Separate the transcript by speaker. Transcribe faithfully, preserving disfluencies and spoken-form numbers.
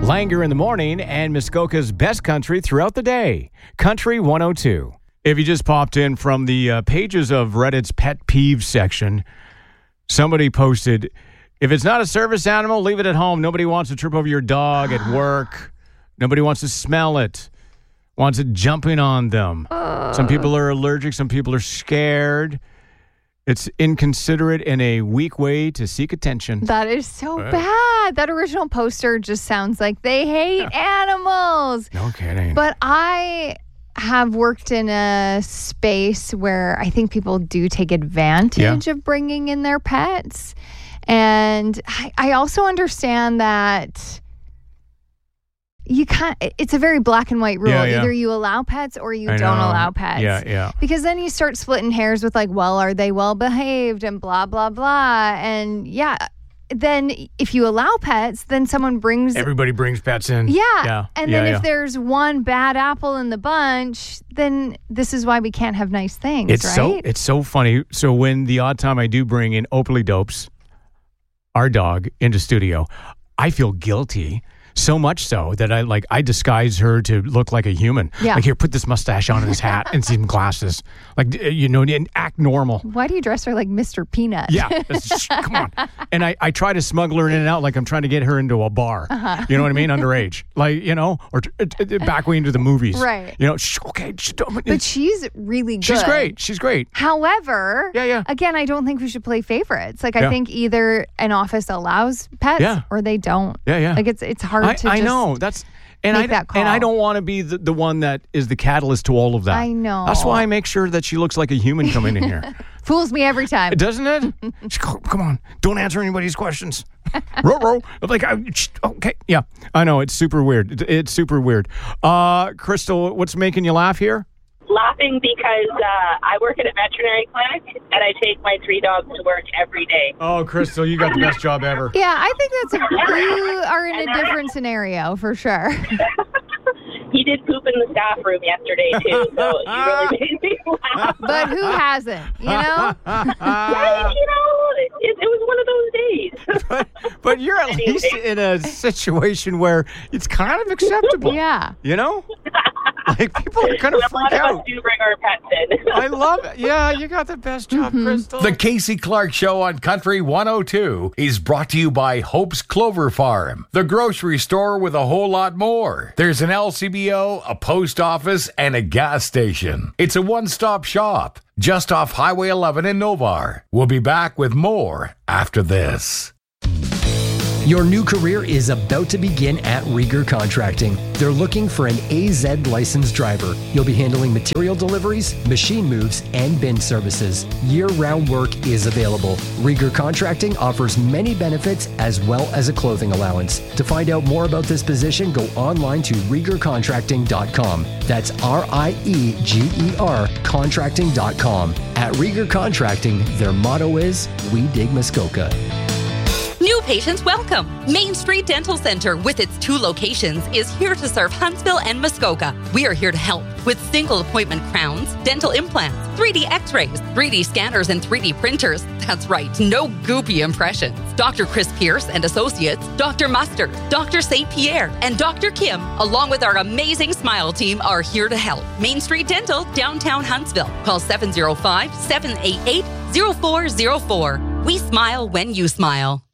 Speaker 1: Langer in the morning and Muskoka's best country throughout the day. Country one oh two. If you just popped in from the uh, pages of Reddit's pet peeves section, somebody posted, if it's not a service animal, leave it at home. Nobody wants to trip over your dog at work. Nobody wants to smell it. Wants it jumping on them. Uh. Some people are allergic. Some people are scared. It's inconsiderate and a weak way to seek attention.
Speaker 2: That is so uh. bad. That original poster just sounds like they hate yeah. animals.
Speaker 1: No kidding.
Speaker 2: But I have worked in a space where I think people do take advantage yeah. of bringing in their pets. And I, I also understand that you can't, it's a very black and white rule.
Speaker 1: Yeah, yeah.
Speaker 2: Either you allow pets or you
Speaker 1: I
Speaker 2: don't
Speaker 1: know.
Speaker 2: allow pets.
Speaker 1: Yeah, yeah.
Speaker 2: Because then you start splitting hairs with like, well, are they well behaved and blah, blah, blah. And yeah, then if you allow pets, then someone brings...
Speaker 1: Everybody brings pets in.
Speaker 2: Yeah.
Speaker 1: yeah.
Speaker 2: And
Speaker 1: yeah,
Speaker 2: then
Speaker 1: yeah.
Speaker 2: if there's one bad apple in the bunch, then this is why we can't have nice things,
Speaker 1: it's
Speaker 2: right?
Speaker 1: So, it's so funny. So when the odd time I do bring in Opally Dopes, our dog, into studio, I feel guilty. So much so that I like I disguise her to look like a human.
Speaker 2: Yeah.
Speaker 1: Like, here, put this mustache on and this hat and some glasses. Like, you know, and act normal.
Speaker 2: Why do you dress her like Mister Peanut?
Speaker 1: Yeah. Come on. And I, I try to smuggle her in and out like I'm trying to get her into a bar. Uh-huh. You know what I mean? Underage. Like, you know, or t- t- back way into the movies.
Speaker 2: Right.
Speaker 1: You know, shh, okay. Shh, don't,
Speaker 2: but she's really good.
Speaker 1: She's great. She's great.
Speaker 2: However,
Speaker 1: yeah, yeah.
Speaker 2: again, I don't think we should play favorites. Like, I
Speaker 1: yeah.
Speaker 2: think either an office allows pets
Speaker 1: yeah.
Speaker 2: or they don't.
Speaker 1: Yeah, yeah.
Speaker 2: Like, it's it's hard
Speaker 1: I,
Speaker 2: to
Speaker 1: I
Speaker 2: just
Speaker 1: know. That's and
Speaker 2: make
Speaker 1: I
Speaker 2: that call.
Speaker 1: and I don't want to be the, the one that is the catalyst to all of that.
Speaker 2: I know.
Speaker 1: That's why I make sure that she looks like a human coming in here.
Speaker 2: Fools me every time.
Speaker 1: Doesn't it? Come on. Don't answer anybody's questions. Row, row. Like, I, okay. Yeah, I know. It's super weird. It's super weird. Uh, Crystal, what's making you laugh here?
Speaker 3: Laughing because uh, I work at a veterinary clinic and I take my three dogs to work every day.
Speaker 1: Oh, Crystal, you got the best job ever.
Speaker 2: Yeah, I think that's a, you are in a different scenario for sure.
Speaker 3: He did poop in the staff room yesterday too, so he really made me laugh.
Speaker 2: But who hasn't? You know,
Speaker 3: right? You know, it, it was one of those days.
Speaker 1: but, but you're at least in a situation where it's kind of acceptable.
Speaker 2: Yeah.
Speaker 1: You know. Like, people are going to freak out.
Speaker 3: A lot of us do bring our pets in.
Speaker 1: I love it. Yeah, you got the best job, mm-hmm. Crystal.
Speaker 4: The Casey Clark Show on Country one oh two is brought to you by Hope's Clover Farm, the grocery store with a whole lot more. There's an L C B O, a post office, and a gas station. It's a one-stop shop just off Highway eleven in Novar. We'll be back with more after this.
Speaker 5: Your new career is about to begin at Rieger Contracting. They're looking for an A Z licensed driver. You'll be handling material deliveries, machine moves, and bin services. Year-round work is available. Rieger Contracting offers many benefits as well as a clothing allowance. To find out more about this position, go online to rieger contracting dot com. That's R I E G E R contracting dot com. At Rieger Contracting, their motto is, we dig Muskoka.
Speaker 6: New patients welcome. Main Street Dental Center, with its two locations, is here to serve Huntsville and Muskoka. We are here to help with single appointment crowns, dental implants, three D x-rays, three D scanners, and three D printers. That's right, no goopy impressions. Doctor Chris Pierce and Associates, Doctor Mustard, Doctor Saint Pierre, and Doctor Kim, along with our amazing Smile team, are here to help. Main Street Dental, downtown Huntsville. Call seven oh five, seven eight eight, oh four oh four. We smile when you smile.